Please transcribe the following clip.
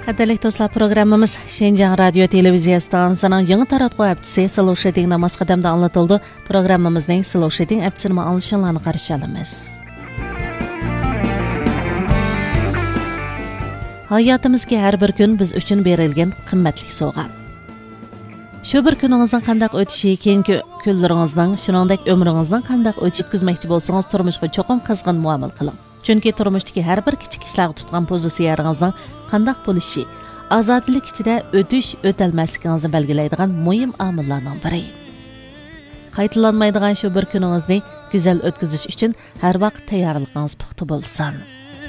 Qadrli do'stlar, programmamiz Şenjan Radio televiziya stansiyasining yangi taratquv haftasi Slow Shading namoz qadamda anlatildi. Programmamizning Slow Shading haftasini anglashinglarni qarshi olamiz. Hayotimizga har bir kun biz uchun berilgan qimmatli sovg'a. Shu bir kuningizning qanday o'tishi, keyingi kunlaringizning, shuningdek umringizning qanday o'tkazmoqchi bo'lsangiz, turmushga cho'qim qizg'in muomala qiling. Chunki turmushdagi har bir kichik ishlarga tutgan pozitsiyalaringizning qanday bo'lishi, ozodlik ichida o'talmasligingizni belgilaydigan muhim omillarning biri. Qaytalanmaydigan shu bir kuningizni go'zal o'tkazish uchun har vaqt tayyorligingiz puxta bo'lsin.